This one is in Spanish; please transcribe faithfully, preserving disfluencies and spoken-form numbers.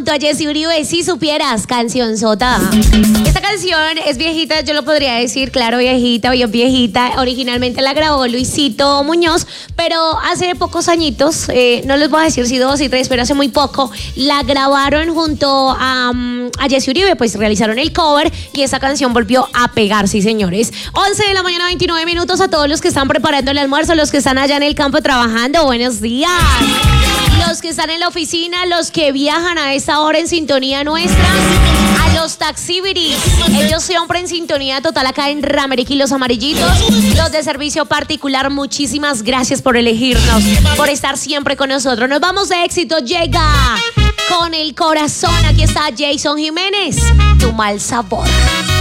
junto a Jessy Uribe, Si Supieras, canción sota. Esta canción es viejita, yo lo podría decir, claro, viejita, bien viejita. Originalmente la grabó Luisito Muñoz, pero hace pocos añitos, eh, no les voy a decir si dos y tres, pero hace muy poco, la grabaron junto a, um, a Jessy Uribe, pues realizaron el cover y esa canción volvió a pegar, sí señores. once de la mañana, veintinueve minutos, a todos los que están preparando el almuerzo, los que están allá en el campo trabajando, buenos días. Los que están en la oficina, los que viajan a esta hora en sintonía nuestra, a los taxibiris, ellos siempre en sintonía total acá en Ramerick y los amarillitos, los de servicio particular, muchísimas gracias por elegirnos, por estar siempre con nosotros. Nos vamos de éxito, llega con el corazón, aquí está Jason Jiménez, Tu Mal Sabor.